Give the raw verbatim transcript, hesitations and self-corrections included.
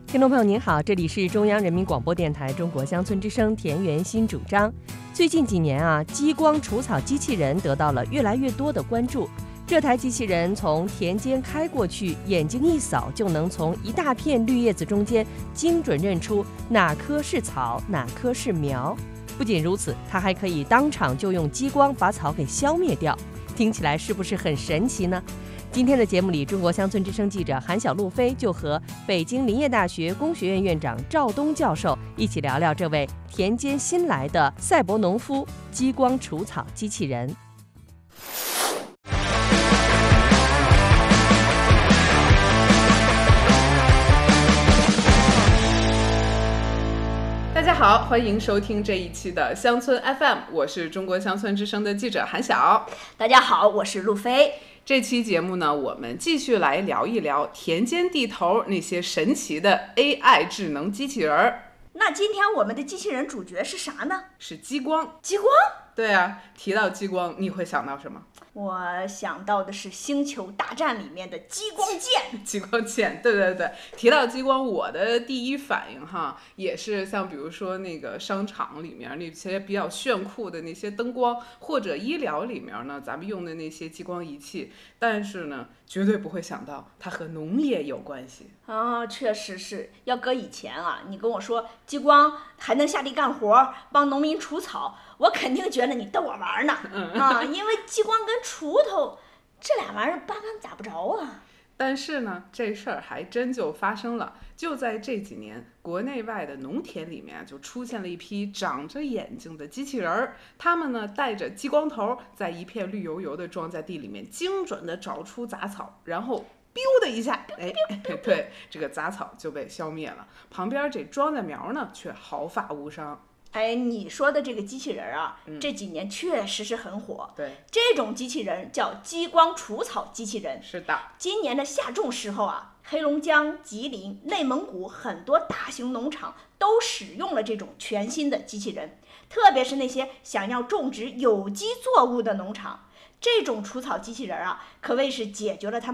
听众朋友您好，这里是中央人民广播电台中国乡村之声田园新主张。最近几年啊，激光除草机器人得到了越来越多的关注。这台机器人从田间开过去，眼睛一扫就能从一大片绿叶子中间精准认出哪棵是草，哪棵是苗。不仅如此，它还可以当场就用激光把草给消灭掉。听起来是不是很神奇呢？今天的节目里，中国乡村之声记者韩小路飞就和北京林业大学工学院院长赵东教授一起聊聊这位田间新来的赛博农夫——激光除草机器人。 大家好，欢迎收听这一期的乡村 F M， 我是中国乡村之声的记者韩晓。 大家好，我是路飞。 这期节目呢，我们继续来聊一聊田间地头那些神奇的 A I 智能机器人儿。 那今天我们的机器人主角是啥呢？ 是激光。 激光？ 对啊，提到激光，你会想到什么？ 我想到的是《星球大战》里面的激光剑。 激光剑，对对对。提到激光，我的第一反应哈，也是像比如说那个商场里面那些比较炫酷的那些灯光，或者医疗里面呢，咱们用的那些激光仪器。但是呢，绝对不会想到它和农业有关系。 啊，确实是。要搁以前啊，你跟我说激光还能下地干活，帮农民除草，我肯定觉得你逗我玩呢。嗯、啊，因为激光跟锄头这俩玩意儿八竿子打不着啊。 但是呢，这事儿还真就发生了。就在这几年，国内外的农田里面就出现了一批长着眼睛的机器人儿，他们呢带着激光头，在一片绿油油的庄稼地里面精准的找出杂草，然后biu的一下，哎，对，这个杂草就被消灭了，旁边这庄稼苗呢却毫发无伤。 哎，你说的这个机器人啊、嗯，这几年确实是很火。 对， 这种机器人叫激光除草机器人。 是的， 今年的夏种时候啊，黑龙江、吉林、内蒙古很多大型农场都使用了这种全新的机器人，特别是那些想要种植有机作物的农场，这种除草机器人啊，可谓是解决了他们